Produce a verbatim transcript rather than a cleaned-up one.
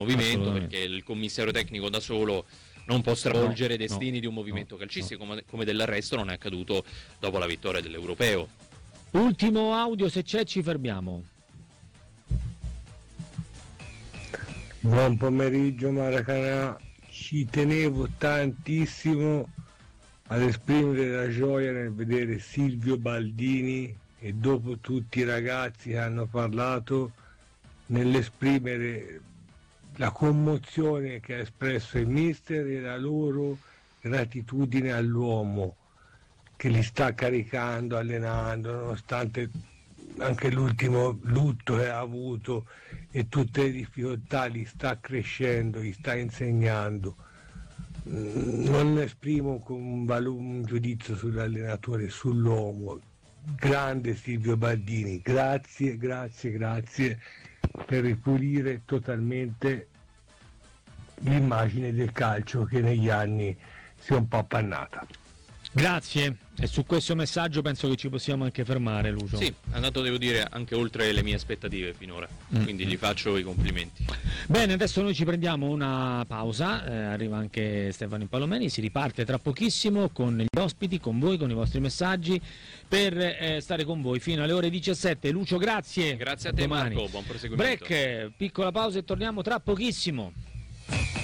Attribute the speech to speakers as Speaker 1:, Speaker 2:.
Speaker 1: movimento, perché il commissario tecnico da solo non può stravolgere i
Speaker 2: no,
Speaker 1: destini
Speaker 2: no,
Speaker 1: di un movimento
Speaker 2: no,
Speaker 1: calcistico,
Speaker 2: no.
Speaker 1: come, come dell'arresto non è accaduto dopo la vittoria dell'Europeo.
Speaker 2: Ultimo audio, se c'è ci fermiamo.
Speaker 3: Buon pomeriggio Maracanã, ci tenevo tantissimo ad esprimere la gioia nel vedere Silvio Baldini e dopo tutti i ragazzi che hanno parlato nell'esprimere la commozione che ha espresso il mister e la loro gratitudine all'uomo che li sta caricando, allenando, nonostante anche l'ultimo lutto che ha avuto e tutte le difficoltà, li sta crescendo, gli sta insegnando. Non esprimo un, valo, un giudizio sull'allenatore, sull'uomo. Grande Silvio Baldini, grazie, grazie, grazie per ripulire totalmente l'immagine del calcio che negli anni si è un po' appannata.
Speaker 2: Grazie, e su questo messaggio penso che ci possiamo anche fermare, Lucio.
Speaker 1: Sì, è andato, devo dire, anche oltre le mie aspettative finora, mm. quindi gli faccio i complimenti.
Speaker 2: Bene, adesso noi ci prendiamo una pausa, eh, arriva anche Stefano Impallomeni, si riparte tra pochissimo con gli ospiti, con voi, con i vostri messaggi, per eh, stare con voi fino alle ore diciassette. Lucio, grazie.
Speaker 1: Grazie a te,
Speaker 2: Domani.
Speaker 1: Marco, buon proseguimento.
Speaker 2: Break, piccola pausa e torniamo tra pochissimo.